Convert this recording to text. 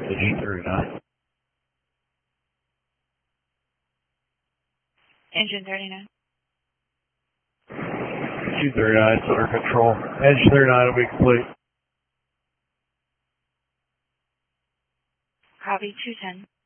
Engine 39. Engine 39. Engine 39 is under control. Engine 39 will be complete. Copy 210.